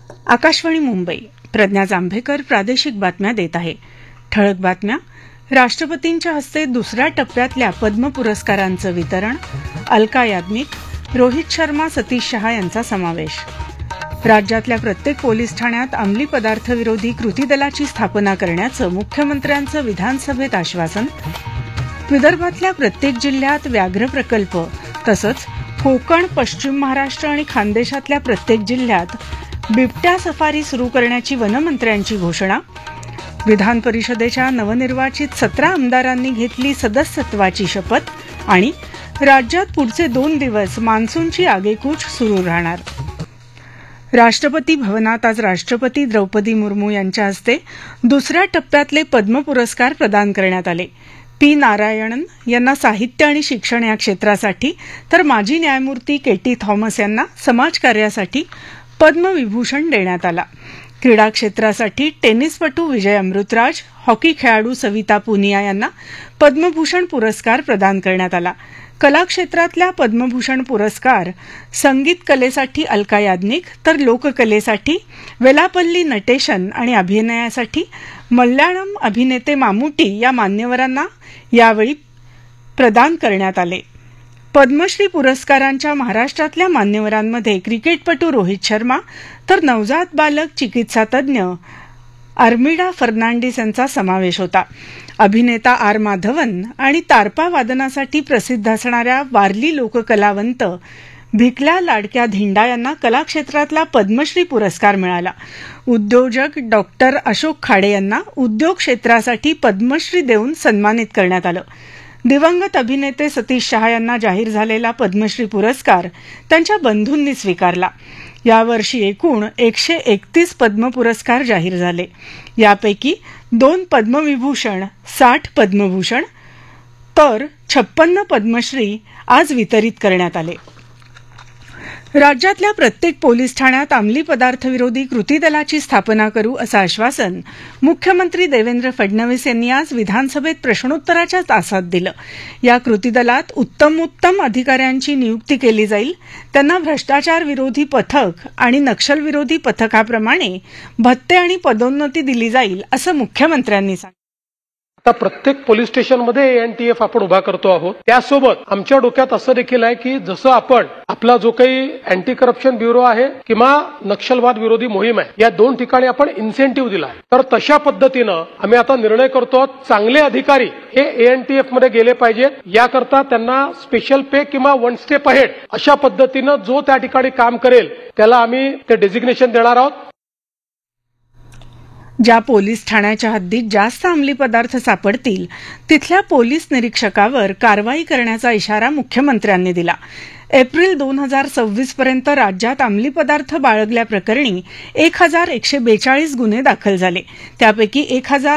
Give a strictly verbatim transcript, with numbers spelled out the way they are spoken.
आकाशवाणी मुंबई. प्रज्ञा जांभेकर प्रादेशिक बातम्या देत आहे. ठळक बातम्या. राष्ट्रपतींच्या हस्ते दुसऱ्या टप्प्यातल्या पद्म पुरस्कारांचं वितरण. अलका याज्ञिक, रोहित शर्मा, सतीश शहा यांचा समावेश. राज्यातल्या प्रत्येक पोलीस ठाण्यात अंमली पदार्थ विरोधी कृती दलाची स्थापना करण्याचं मुख्यमंत्र्यांचं विधानसभेत आश्वासन. विदर्भातल्या प्रत्येक जिल्ह्यात व्याघ्र प्रकल्प तसंच कोकण, पश्चिम महाराष्ट्र आणि खानदेशातल्या प्रत्येक जिल्ह्यात बिबट्या सफारी सुरू करण्याची वनमंत्र्यांची घोषणा. विधान परिषदेच्या नवनिर्वाचित सतरा आमदारांनी घेतली सदस्यत्वाची शपथ. आणि राज्यात पुढचे दोन दिवस मान्सूनची आगेकूच सुरू राहणार. राष्ट्रपती भवनात आज राष्ट्रपती द्रौपदी मुर्मू यांच्या हस्ते दुसऱ्या टप्प्यातले पद्म पुरस्कार प्रदान करण्यात आले. पी नारायणन यांना साहित्य आणि शिक्षण या क्षेत्रासाठी तर माजी न्यायमूर्ती के टी थॉमस यांना समाजकार्यासाठी पद्मविभूषण देण्यात आला. क्रीडा क्षेत्रासाठी टेनिसपटू विजय अमृतराज, हॉकी खेळाडू सविता पुनिया यांना पद्मभूषण पुरस्कार प्रदान करण्यात आला. कला क्षेत्रातल्या पद्मभूषण पुरस्कार संगीत कलेसाठी अलका याज्ञिक तर लोककलेसाठी वेलापल्ली नटेशन आणि अभिनयासाठी मल्याळम अभिनेते मामुटी या मान्यवरांना यावेळी प्रदान करण्यात आले. पद्मश्री पुरस्कारांच्या महाराष्ट्रातल्या मान्यवरांमध्ये क्रिकेटपटू रोहित शर्मा तर नवजात बालक चिकित्सा तज्ज्ञ आर्मिडा फर्नांडिस यांचा समावेश होता. अभिनेता आर माधवन आणि तारपा वादनासाठी प्रसिद्ध असणाऱ्या वारली लोककलावंत भिकल्या लाडक्या धिंडा यांना कला क्षेत्रातला पद्मश्री पुरस्कार मिळाला. उद्योजक डॉक्टर अशोक खाडे यांना उद्योग क्षेत्रासाठी पद्मश्री देऊन सन्मानित करण्यात आलं. दिवंगत अभिनेते सतीश शहा यांना जाहीर झालेला पद्मश्री पुरस्कार त्यांच्या बंधूंनी स्वीकारला. यावर्षी एकूण एकशे एकतीस पद्म पुरस्कार जाहीर झाले. यापैकी दोन पद्मविभूषण, साठ पद्मभूषण तर छप्पन्न पद्मश्री आज वितरित करण्यात आले. राज्यातल्या प्रत्येक पोलीस ठाण्यात अंमली पदार्थ विरोधी कृती दलाची स्थापना करू असं आश्वासन मुख्यमंत्री देवेंद्र फडणवीस यांनी आज विधानसभेत प्रश्नोत्तराच्या तासात दिलं. या कृती दलात उत्तम उत्तम अधिकाऱ्यांची नियुक्ती केली जाईल. त्यांना भ्रष्टाचार विरोधी पथक आणि नक्षलविरोधी पथकाप्रमाणे भत्ते आणि पदोन्नती दिली जाईल असं मुख्यमंत्र्यांनी सांगितलं. आता प्रत्येक पोलीस स्टेशनमध्ये एएनटीएफ आपण उभा करतो आहोत. त्यासोबत आमच्या डोक्यात असं देखील आहे की जसं आपण आपला जो काही अँटी करप्शन ब्युरो आहे किंवा नक्षलवाद विरोधी मोहीम आहे या दोन ठिकाणी आपण इन्सेंटिव्ह दिला आहे. तर तशा पद्धतीनं आम्ही आता निर्णय करतो चांगले अधिकारी हे एएनटीएफ मध्ये गेले पाहिजेत. याकरता त्यांना स्पेशल पे किंवा वन स्टेप अहेड अशा पद्धतीनं जो त्या ठिकाणी काम करेल त्याला आम्ही ते डेझिग्नेशन देणार आहोत. ज्या पोलीस ठाण्याच्या हद्दीत जास्त अंमली पदार्थ सापडतील तिथल्या पोलीस निरीक्षकावर कारवाई करण्याचा इशारा मुख्यमंत्र्यांनी दिला. एप्रिल दोन हजार सव्वीस पर्यंत राज्यात अंमली पदार्थ बाळगल्याप्रकरणी एक हजार एकशे बेचाळीस गुन्हे दाखल झाले. त्यापैकी एक हजार